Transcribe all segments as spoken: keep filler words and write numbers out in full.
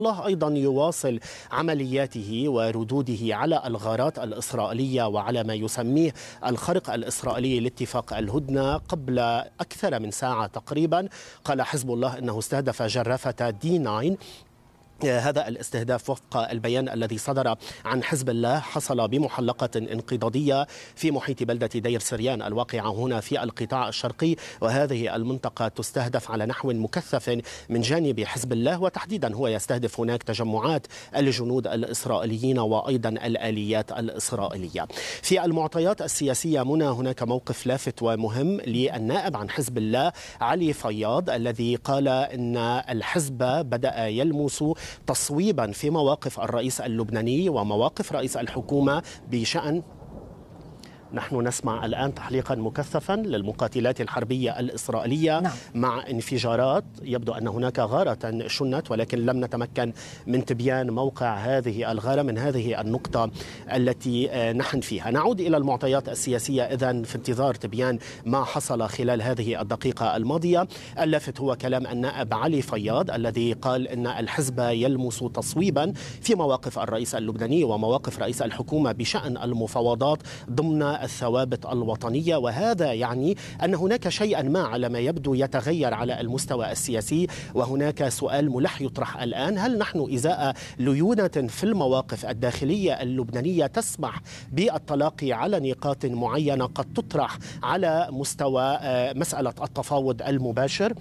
الله أيضا يواصل عملياته وردوده على الغارات الإسرائيلية وعلى ما يسميه الخرق الإسرائيلي لاتفاق الهدنة. قبل أكثر من ساعة تقريبا قال حزب الله أنه استهدف جرافة دي تسعة. هذا الاستهداف وفق البيان الذي صدر عن حزب الله حصل بمحلقة انقضاضية في محيط بلدة دير سريان الواقعة هنا في القطاع الشرقي، وهذه المنطقة تستهدف على نحو مكثف من جانب حزب الله، وتحديدا هو يستهدف هناك تجمعات الجنود الإسرائيليين وأيضا الآليات الإسرائيلية. في المعطيات السياسية منى هناك موقف لافت ومهم للنائب عن حزب الله علي فياض الذي قال إن الحزب بدأ يلمس تصويبا في مواقف الرئيس اللبناني ومواقف رئيس الحكومة بشأن. نحن نسمع الآن تحليقا مكثفا للمقاتلات الحربية الإسرائيلية. نعم. مع انفجارات يبدو أن هناك غارة شنت، ولكن لم نتمكن من تبيان موقع هذه الغارة من هذه النقطة التي نحن فيها. نعود إلى المعطيات السياسية إذن في انتظار تبيان ما حصل خلال هذه الدقيقة الماضية. اللافت هو كلام النائب علي فياض الذي قال أن الحزب يلمس تصويبا في مواقف الرئيس اللبناني ومواقف رئيس الحكومة بشأن المفاوضات ضمن الثوابت الوطنية، وهذا يعني أن هناك شيئا ما على ما يبدو يتغير على المستوى السياسي. وهناك سؤال ملح يطرح الآن: هل نحن إزاء ليونة في المواقف الداخلية اللبنانية تسمح بالتلاقي على نقاط معينة قد تطرح على مستوى مسألة التفاوض المباشر؟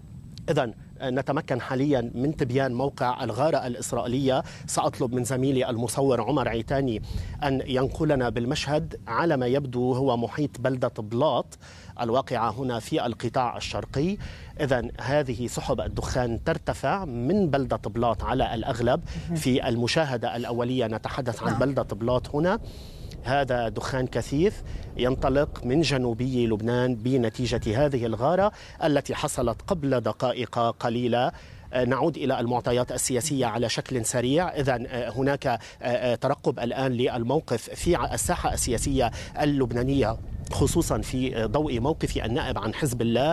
إذن نتمكن حاليا من تبيان موقع الغارة الإسرائيلية. سأطلب من زميلي المصور عمر عيتاني أن ينقلنا بالمشهد على ما يبدو هو محيط بلدة بلاط الواقعة هنا في القطاع الشرقي. إذن هذه سحب الدخان ترتفع من بلدة بلاط على الأغلب. في المشاهدة الأولية نتحدث عن بلدة بلاط هنا. هذا دخان كثيف ينطلق من جنوبي لبنان بنتيجة هذه الغارة التي حصلت قبل دقائق قليلة. نعود إلى المعطيات السياسية على شكل سريع. إذن هناك ترقب الآن للموقف في الساحة السياسية اللبنانية، خصوصا في ضوء موقف النائب عن حزب الله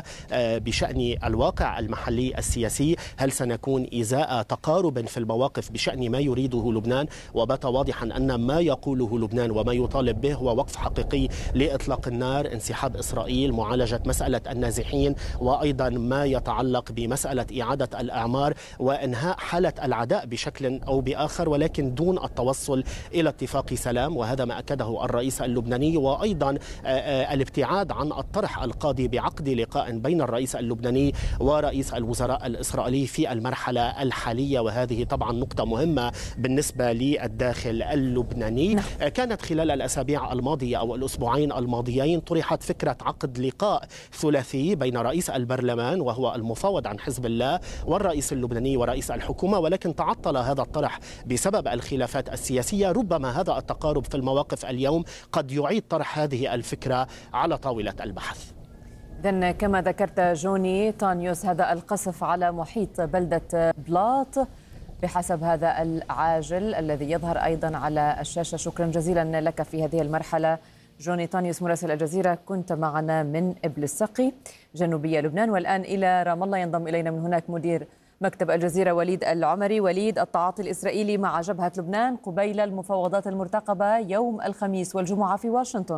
بشأن الواقع المحلي السياسي. هل سنكون إزاء تقارب في المواقف بشأن ما يريده لبنان؟ وبات واضحا أن ما يقوله لبنان وما يطالب به هو وقف حقيقي لإطلاق النار، انسحاب إسرائيل، معالجة مسألة النازحين، وأيضا ما يتعلق بمسألة إعادة الأعمار وإنهاء حالة العداء بشكل أو بآخر، ولكن دون التوصل إلى اتفاق سلام. وهذا ما أكده الرئيس اللبناني. وأيضا الابتعاد عن الطرح القاضي بعقد لقاء بين الرئيس اللبناني ورئيس الوزراء الإسرائيلي في المرحلة الحالية، وهذه طبعا نقطة مهمة بالنسبة للداخل اللبناني. كانت خلال الأسابيع الماضية أو الأسبوعين الماضيين طرحت فكرة عقد لقاء ثلاثي بين رئيس البرلمان وهو المفوض عن حزب الله والرئيس اللبناني ورئيس الحكومة، ولكن تعطل هذا الطرح بسبب الخلافات السياسية. ربما هذا التقارب في المواقف اليوم قد يعيد طرح هذه الفكرة على طاولة البحث. إذن كما ذكرت جوني تانيوس، هذا القصف على محيط بلدة بلاط بحسب هذا العاجل الذي يظهر أيضا على الشاشة. شكرا جزيلا لك في هذه المرحلة جوني تانيوس مراسل الجزيرة، كنت معنا من إبل السقي جنوبية لبنان. والآن إلى رام الله، ينضم إلينا من هناك مدير مكتب الجزيرة وليد العمري. وليد، التعاطي الإسرائيلي مع جبهة لبنان قبيل المفاوضات المرتقبة يوم الخميس والجمعة في واشنطن.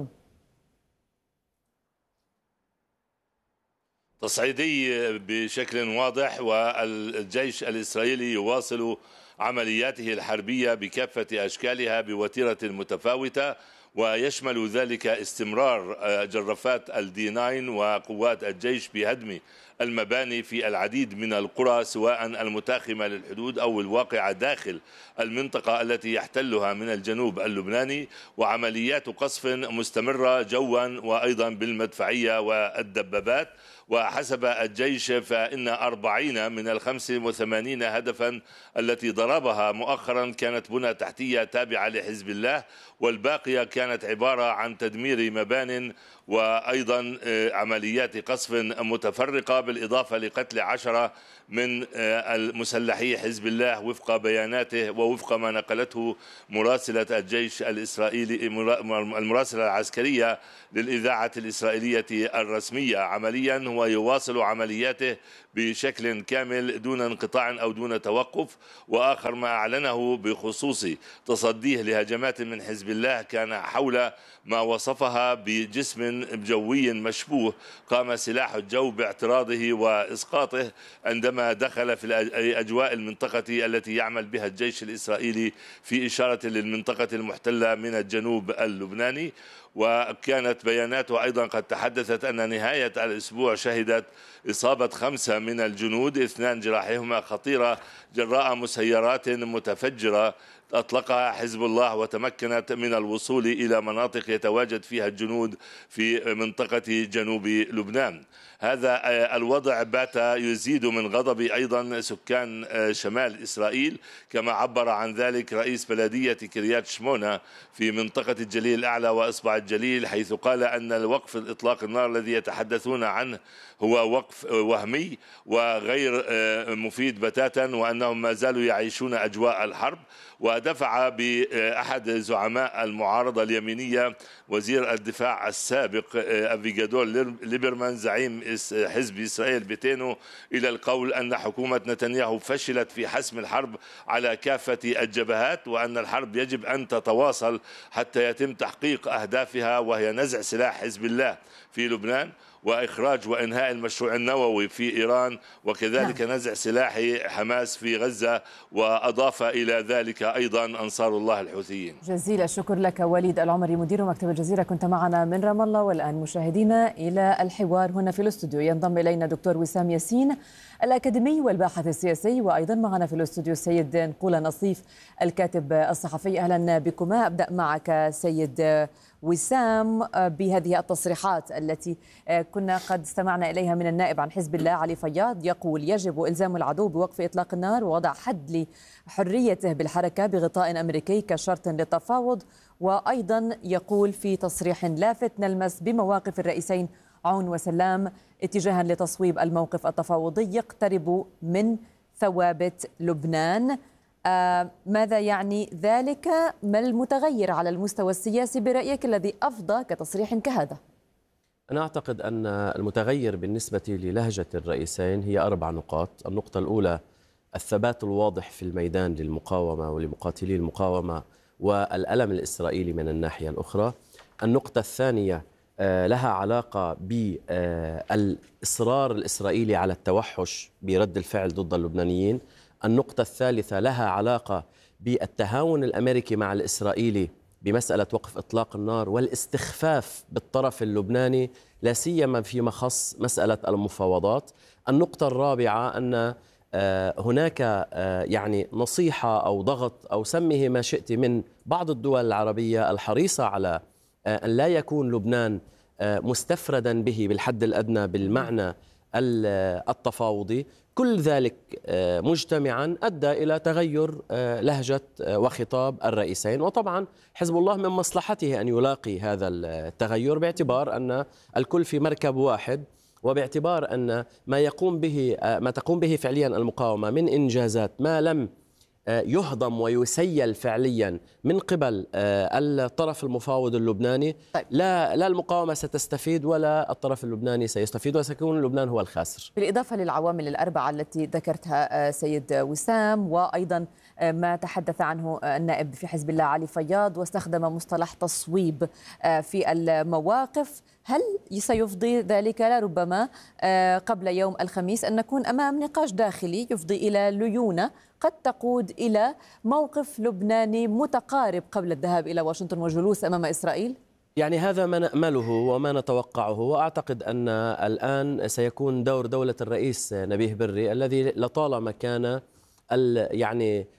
تصعيدي بشكل واضح، والجيش الإسرائيلي يواصل عملياته الحربية بكافة أشكالها بوتيرة متفاوتة، ويشمل ذلك استمرار جرافات الدي تسعة وقوات الجيش بهدم المباني في العديد من القرى سواء المتاخمة للحدود أو الواقعة داخل المنطقة التي يحتلها من الجنوب اللبناني، وعمليات قصف مستمرة جوا وأيضا بالمدفعية والدبابات. وحسب الجيش فإن أربعين من الخمس وثمانين هدفا التي ضربها مؤخرا كانت بنى تحتية تابعة لحزب الله، والباقية كانت عبارة عن تدمير مبان وأيضا عمليات قصف متفرقة، بالإضافة لقتل عشرة من المسلحي حزب الله وفق بياناته ووفق ما نقلته مراسلة الجيش الإسرائيلي المراسلة العسكرية للإذاعة الإسرائيلية الرسمية. عمليا هو يواصل عملياته بشكل كامل دون انقطاع أو دون توقف. وآخر ما أعلنه بخصوص تصديه لهجمات من حزب الله كان حول ما وصفها بجسم جوي مشبوه قام سلاح الجو باعتراضه وإسقاطه عندما دخل في أجواء المنطقة التي يعمل بها الجيش الإسرائيلي، في إشارة للمنطقة المحتلة من الجنوب اللبناني. وكانت بياناته أيضا قد تحدثت أن نهاية الأسبوع شهدت إصابة خمسة من الجنود، اثنان جراحهما خطيرة جراء مسيرات متفجرة أطلقها حزب الله وتمكنت من الوصول إلى مناطق يتواجد فيها الجنود في منطقة جنوب لبنان. هذا الوضع بات يزيد من غضب أيضا سكان شمال إسرائيل، كما عبر عن ذلك رئيس بلدية كريات شمونة في منطقة الجليل الأعلى وإصبع الجليل، حيث قال أن الوقف الإطلاق النار الذي يتحدثون عنه هو وقف وهمي وغير مفيد بتاتا، وأنهم ما زالوا يعيشون أجواء الحرب. ودفع بأحد زعماء المعارضة اليمينية وزير الدفاع السابق أفيغادور ليبرمان زعيم حزب إسرائيل بيتينو إلى القول أن حكومة نتنياهو فشلت في حسم الحرب على كافة الجبهات، وأن الحرب يجب أن تتواصل حتى يتم تحقيق أهدافها، وهي نزع سلاح حزب الله في لبنان وإخراج وإنهاء المشروع النووي في إيران، وكذلك نعم. نزع سلاح حماس في غزة، وأضاف إلى ذلك أيضا أنصار الله الحوثيين. جزيل الشكر لك وليد العمري مدير مكتب الجزيرة، كنت معنا من رام الله. والآن مشاهدينا إلى الحوار هنا في الاستوديو، ينضم إلينا دكتور وسام ياسين الأكاديمي والباحث السياسي، وأيضا معنا في الاستوديو السيد نقولة نصيف الكاتب الصحفي. أهلا بكما. أبدأ معك سيد وسام بهذه التصريحات التي كنا قد استمعنا إليها من النائب عن حزب الله علي فياض، يقول يجب إلزام العدو بوقف إطلاق النار ووضع حد لحريته بالحركة بغطاء أمريكي كشرط للتفاوض. وأيضا يقول في تصريح لافت نلمس بمواقف الرئيسين عون وسلام اتجاها لتصويب الموقف التفاوضي يقترب من ثوابت لبنان. آه ماذا يعني ذلك؟ ما المتغير على المستوى السياسي برأيك الذي أفضى كتصريح كهذا؟ أنا أعتقد أن المتغير بالنسبة للهجة الرئيسين هي أربع نقاط. النقطة الأولى الثبات الواضح في الميدان للمقاومة ولمقاتلي المقاومة والألم الإسرائيلي من الناحية الأخرى. النقطة الثانية لها علاقة بالإصرار الإسرائيلي على التوحش برد الفعل ضد اللبنانيين. النقطة الثالثة لها علاقة بالتهاون الأمريكي مع الإسرائيلي بمسألة وقف إطلاق النار والاستخفاف بالطرف اللبناني، لا سيما فيما خص مسألة المفاوضات. النقطة الرابعة أن هناك يعني نصيحة أو ضغط أو سميه ما شئت من بعض الدول العربية الحريصة على أن لا يكون لبنان مستفردا به بالحد الأدنى بالمعنى التفاوضي. كل ذلك مجتمعا أدى إلى تغير لهجة وخطاب الرئيسين. وطبعا حزب الله من مصلحته أن يلاقي هذا التغير باعتبار أن الكل في مركب واحد، وباعتبار أن ما يقوم به ما تقوم به فعليا المقاومة من إنجازات ما لم يهضم ويسيل فعليا من قبل الطرف المفاوض اللبناني. طيب. لا لا المقاومة ستستفيد ولا الطرف اللبناني سيستفيد، وسيكون لبنان هو الخاسر. بالإضافة للعوامل الأربعة التي ذكرتها سيد وسام، وأيضا ما تحدث عنه النائب في حزب الله علي فياض واستخدم مصطلح تصويب في المواقف، هل سيفضي ذلك لربما قبل يوم الخميس أن نكون أمام نقاش داخلي يفضي إلى ليونة قد تقود إلى موقف لبناني متقارب قبل الذهاب إلى واشنطن وجلوس أمام إسرائيل؟ يعني هذا ما نأمله وما نتوقعه. وأعتقد أن الآن سيكون دور دولة الرئيس نبيه بري الذي لطالما كان يعني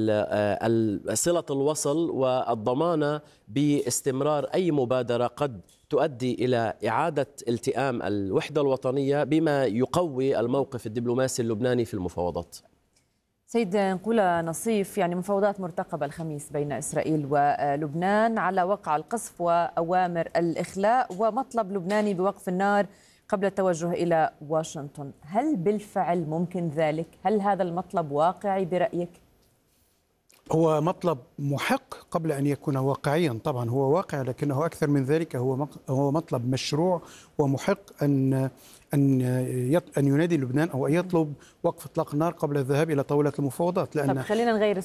صلة الوصل والضمانة باستمرار أي مبادرة قد تؤدي إلى إعادة التئام الوحدة الوطنية بما يقوي الموقف الدبلوماسي اللبناني في المفاوضات. سيد نقولة نصيف، يعني مفاوضات مرتقبة الخميس بين إسرائيل ولبنان على وقع القصف وأوامر الإخلاء ومطلب لبناني بوقف النار قبل التوجه إلى واشنطن. هل بالفعل ممكن ذلك؟ هل هذا المطلب واقعي برأيك؟ هو مطلب محق قبل أن يكون واقعيا. طبعا هو واقع، لكنه أكثر من ذلك، هو هو مطلب مشروع ومحق أن أن أن ينادي لبنان أو أن يطلب وقف إطلاق النار قبل الذهاب إلى طاولة المفاوضات. لأن خلينا نغير